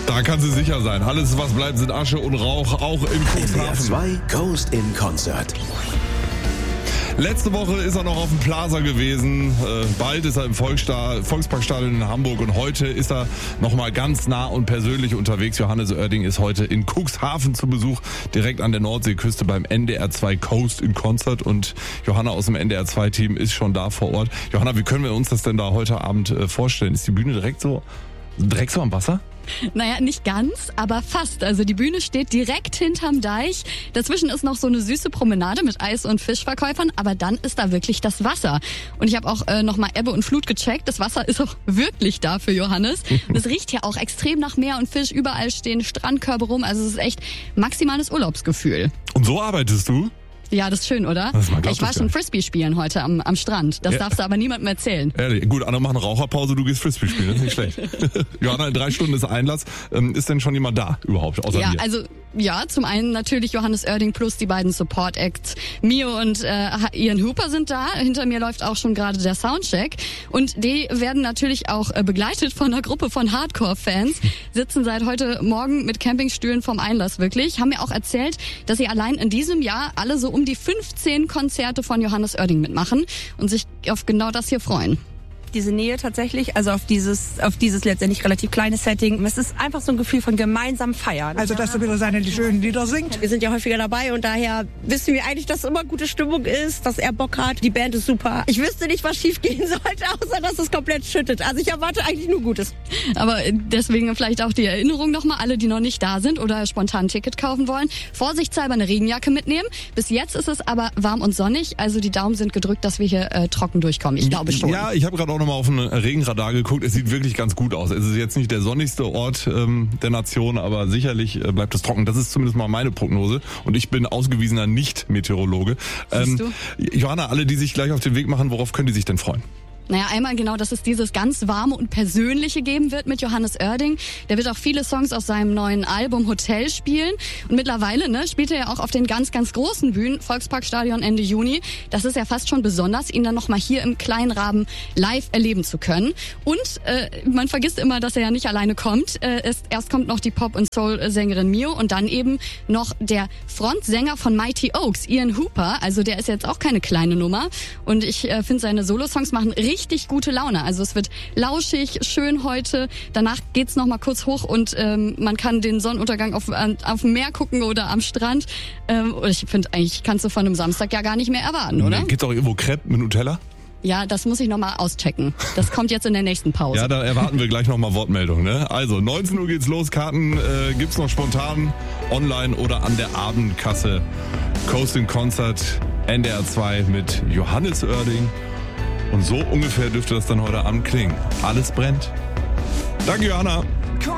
Da kann sie sicher sein. Alles, was bleibt, sind Asche und Rauch, auch in NDR Cuxhaven. 2 Coast in Concert. Letzte Woche ist er noch auf dem Plaza gewesen, bald ist er im Volksparkstadion in Hamburg und heute ist er nochmal ganz nah und persönlich unterwegs. Johannes Oerding ist heute in Cuxhaven zu Besuch, direkt an der Nordseeküste beim NDR 2 Coast in Concert und Johanna aus dem NDR 2 Team ist schon da vor Ort. Johanna, wie können wir uns das denn da heute Abend vorstellen? Ist die Bühne direkt so am Wasser? Naja, nicht ganz, aber fast. Also die Bühne steht direkt hinterm Deich. Dazwischen ist noch so eine süße Promenade mit Eis- und Fischverkäufern, aber dann ist da wirklich das Wasser. Und ich habe auch nochmal Ebbe und Flut gecheckt. Das Wasser ist auch wirklich da für Johannes. Und es riecht hier auch extrem nach Meer und Fisch. Überall stehen Strandkörbe rum. Also es ist echt maximales Urlaubsgefühl. Und so arbeitest du? Ja, das ist schön, oder? Ich war schon Frisbee spielen heute am Strand. Das darfst du aber niemandem erzählen. Ehrlich, gut, andere machen Raucherpause, du gehst Frisbee spielen, das ist nicht schlecht. Johanna, in 3 Stunden ist Einlass. Ist denn schon jemand da überhaupt, außer dir? Also zum einen natürlich Johannes Oerding plus die beiden Support-Acts. Mio und Ian Hooper sind da. Hinter mir läuft auch schon gerade der Soundcheck. Und die werden natürlich auch begleitet von einer Gruppe von Hardcore-Fans. Sitzen seit heute Morgen mit Campingstühlen vom Einlass wirklich. Haben mir auch erzählt, dass sie allein in diesem Jahr alle so um die 15 Konzerte von Johannes Oerding mitmachen und sich auf genau das hier freuen. Diese Nähe tatsächlich, also auf dieses letztendlich relativ kleine Setting. Es ist einfach so ein Gefühl von gemeinsam feiern. Also, dass er wieder seine schönen Lieder singt. Wir sind ja häufiger dabei und daher wissen wir eigentlich, dass immer gute Stimmung ist, dass er Bock hat. Die Band ist super. Ich wüsste nicht, was schief gehen sollte, außer dass es komplett schüttet. Also ich erwarte eigentlich nur Gutes. Aber deswegen vielleicht auch die Erinnerung nochmal, alle, die noch nicht da sind oder spontan ein Ticket kaufen wollen. Vorsichtshalber eine Regenjacke mitnehmen. Bis jetzt ist es aber warm und sonnig. Also die Daumen sind gedrückt, dass wir hier trocken durchkommen. Ich glaube schon. Ja, ich habe gerade auch nochmal auf den Regenradar geguckt. Es sieht wirklich ganz gut aus. Es ist jetzt nicht der sonnigste Ort der Nation, aber sicherlich bleibt es trocken. Das ist zumindest mal meine Prognose. Und ich bin ausgewiesener Nicht-Meteorologe. Johanna, alle, die sich gleich auf den Weg machen, worauf können die sich denn freuen? Naja, einmal genau, dass es dieses ganz warme und persönliche geben wird mit Johannes Oerding. Der wird auch viele Songs aus seinem neuen Album Hotel spielen. Und mittlerweile spielt er ja auch auf den ganz, ganz großen Bühnen, Volksparkstadion Ende Juni. Das ist ja fast schon besonders, ihn dann nochmal hier im kleinen Rahmen live erleben zu können. Und man vergisst immer, dass er ja nicht alleine kommt. Erst kommt noch die Pop- und Soul-Sängerin Mio und dann eben noch der Frontsänger von Mighty Oaks, Ian Hooper. Also der ist jetzt auch keine kleine Nummer. Und ich finde, seine Solo-Songs machen richtig gute Laune. Also es wird lauschig, schön heute. Danach geht's noch mal kurz hoch und man kann den Sonnenuntergang auf dem Meer gucken oder am Strand. Ich finde, eigentlich kannst du von einem Samstag ja gar nicht mehr erwarten, oder? Gibt's auch irgendwo Crepe mit Nutella? Ja, das muss ich noch mal auschecken. Das kommt jetzt in der nächsten Pause. Ja, da erwarten wir gleich noch mal Wortmeldung, ne? Also, 19 Uhr geht's los. Karten gibt's noch spontan online oder an der Abendkasse. Coast in Concert, NDR 2 mit Johannes Oerding. Und so ungefähr dürfte das dann heute Abend klingen. Alles brennt. Danke, Johanna.